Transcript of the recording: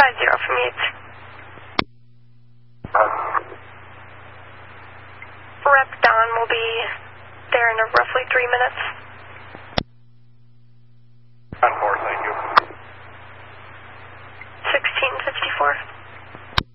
50 from Yates. Rep Don will be there in roughly 3 minutes. On 4.